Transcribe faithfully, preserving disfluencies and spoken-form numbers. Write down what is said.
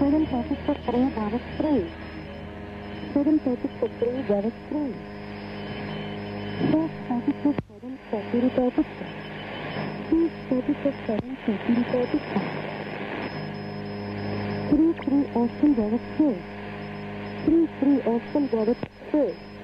seven thirty-six three, Davis three. seven thirty-six three, Davis three. six thirty-six seven, thirty thirty-six. six thirty-six seven, thirty thirty-six. three three, Austin, Davis two. three three, Austin, Davis two.